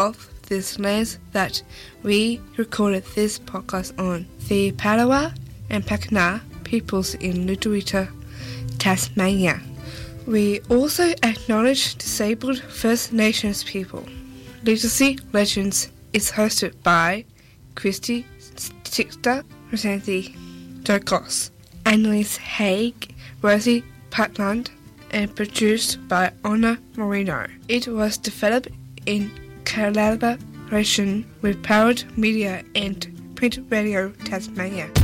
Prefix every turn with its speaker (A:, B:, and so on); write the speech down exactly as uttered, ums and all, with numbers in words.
A: of this lands that we recorded this podcast on, the Palawa and Pakana peoples in Lutruwita, Tasmania. We also acknowledge disabled First Nations people. Literacy Legends is hosted by Christy Sixter, Rosanthi Dokos, Annalise Haig, Rosie Patland, and produced by Honor Marino. It was developed in collaboration with Powered Media and Print Radio Tasmania.